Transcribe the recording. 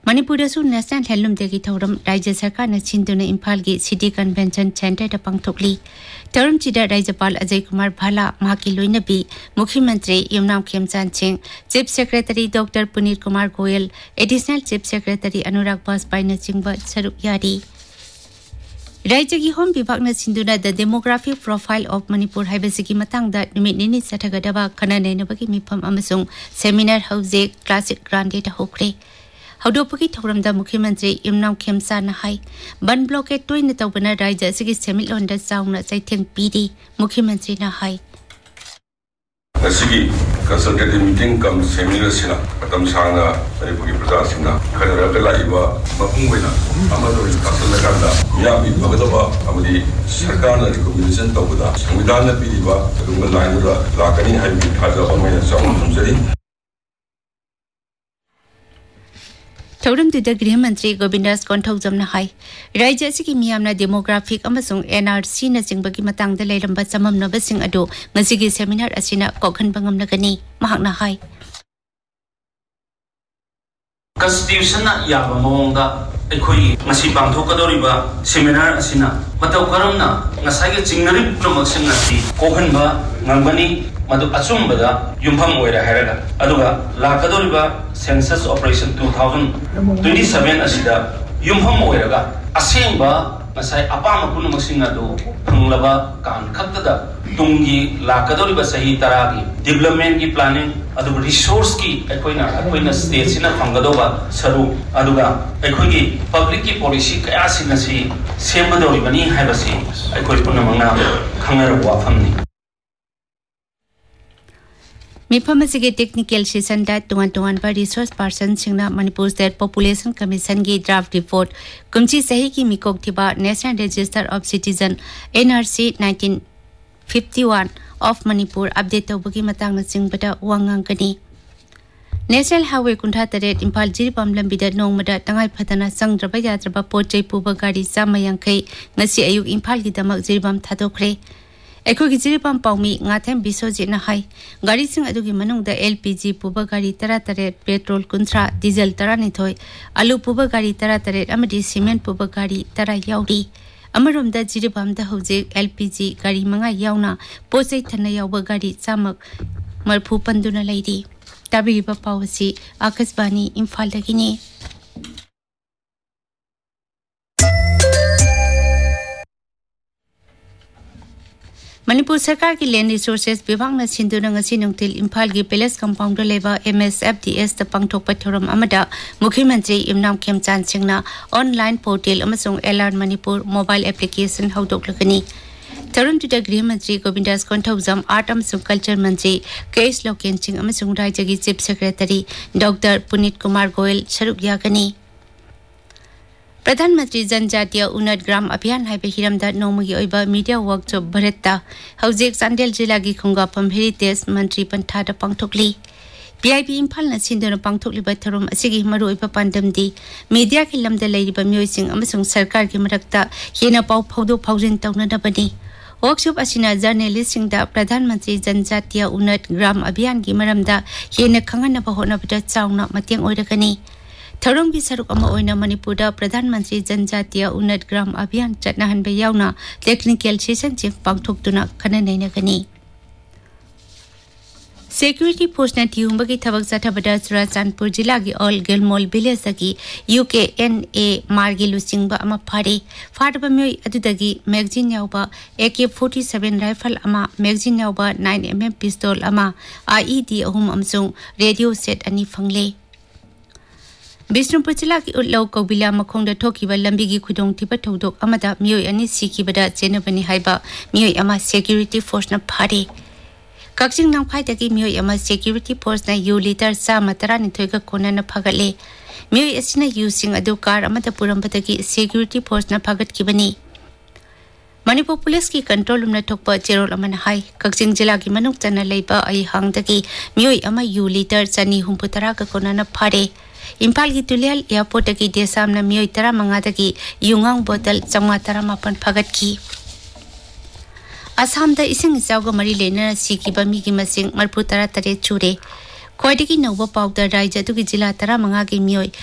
Manipurdasu National Handloom Day Thorum Raja Sarkarna Chinduna Imphal gi City Convention Center da pangthokli Tarum Chida Rajapal Ajay Kumar Bhala Mahaki Loinabi Mukhyamantri Yumnam Khemchan Singh Chief Secretary Dr. Punit Kumar Goyal Additional Chief Secretary Anurag Bajpai Chingba Saruk Yari Rajagi Home Bibakna Sinduna the demographic profile of Manipur Haibasiki Matangda Numit Nini Satagadaba Kananabaki Mipam Amasung Seminar House Classic Grand Data Hokre Haudopaki Thoramda Mukhyamantri Yumnam Khemchan Hai Ban Blockade Toin Tobana Raja Sigi Semil on the Sound Saitin PD Mukhyamantri Na Hai Sigi consultative meeting come seminar sina katam sanga Manipuri Praja sina Kanara Iba Mapungwina Amado Kasalakanda Yami Bagadaba Amadi Sarkana recommendation Tobuda Samidana Pidiba Rumalanga Lakani Habi Kaza Omena Sound Sari Thorum to the Grimantri Gobindas Konthozam Nahai. Raja Siki Miamna demographic Amasung NRC Nasing Bagi Matang the Layam Basamam Novasing Ado, Masigi Seminar Asina Kokan Bangam Nagani, Mahakna Hai. Constitution Yabamonga, Ekui, Masipang Tokadoriba, Seminar Asina, Mataukarana, Nasai Chingarip Promotion, Kokanba, Nambani. Madu Achumbada, Yumpam Wera Heraga, Aduga, Lakadoriba, Census Operation 2027 Asida, Yumpam Weraga, Asimba, Masai Apama Punamasingado, Punglava, Kan Katada, Tungi, Lakadoriba Sahi Taragi, Development ki planning, Adu resource ki, Equina states in a Fangadova, Saru, Aduga, Equigi, public policy, Kayasinasi, Semadoribani Habasi, Equipunamana, Kangarwa family. Mipamasige technical session that tuan by resource person Singna Manipur State Population Commission gi draft report Kumchi Sahi ki Mikok Tiba National Register of Citizen NRC 1951 of Manipur update Tobuki Matang Singbada Wangangani National Highway Kuntha Taret Impal Jiripam Lambida Nomada Tangai Patana Sang Drabaya Draba Poche Puba Gari Samayankai Nasi Ayuk Impal Gidamak Jiribam Tadokre Eko Giziripam Paumi, Natham Bisoji Nahai, Garising Adugi Manung the LPG Pubagari Taratare, Petrol Kuntra, Diesel Taranitoy, Alu Pubagari Taratare, Amadi Cement Pubagari, Tara Yauri, Amarum the Jiripam the Hose, LPG, Gari Manga Yauna, Pose Tanaya Bagari, Samak, Marpu Panduna Lady, Tabiba Pawasi, Akasbani, Infaldagini. Manipur Sarkar ki land resources Bivang na Sinduna ngasi nungtil Impal gi Palace compound leba MSFDS the pangthok pathoram amada Mukhyamantri Yumnam Khemchan Singna online portal amasung LR Manipur mobile application haudok lagani Tarum to the Grimantri Gobindas Konthozam Art amasung culture mantri Case Loken Singh amasung Rajagi Chief Secretary Dr. Punit Kumar Goyal Saruk Yagani Pradhanmantri Janjatiya Unnat Gram Abhiyan Haibe Hiramda Nomagi Oiba Media Workshop Bharata Haujek Sandel Jilagi Khungapam Heritage Mantri Panthada Pangthokli PIB Impal na Sinduna Pangthokli Batharum Asigi Maru Oiba Pandamdi Media ki lamda leiriba myoising amasung sarkar ki marakta hena pau phaudo phaujin taunadabani Workshop asina journalist singda Pradhanmantri Janjatiya Unnat Gram Abhiyan ki maramda hena khanganaba honabada chauna mateng oiragani Tharong Bisaruk Ama Oina Manipurda Pradhanmantri Janjatiya Unnat Gram Abhiyan Chatnahan Bayauna Technical Session Chief Pangthokduna Khananainagani Security Post na Tiumbagi Thabak Sathabada Churachandpur Jilagi All Gilmol Village Agi UKNA Margi Lusingba Ama Phare Phadaba Myoy Adudagi magazine yauba AK-47 rifle ama magazine yauba 9mm pistol ama IED ahum amsung radio set ani phangle Bisnupur Jilagi Utlaw Kaubila Makhongda Thokiba Lambigi Khudong Tiba Thodok Amada Myoy ani Sikibada Chenabani Haiba Myoy ama Security Force na Phare Kakjing Nangphai Dagi Myoy ama Security Force na U liter Sama Tarani Thoiga Kona na Phagatle Myoy asina using adu car amada Purambadagi Security Force na Phagat Kibani Manipur Police ki control room na thokpa cherol amana hai Kakjing Jilagi Manuk Chana Leiba ai hangdagi Myoy ama U liter Chani Humputara ka Kona na Phare Impal ki Tulial Airport ki desam na Myoy Tara Mangadagi Yungang bottle Changma Tara Mapan Phagat ki Assam da ising isawga mari lena sikiba mi ki masing marputara tare chure Khoidagi Nauba Pawda Raija tu ki jila Tara Manga ki Myoy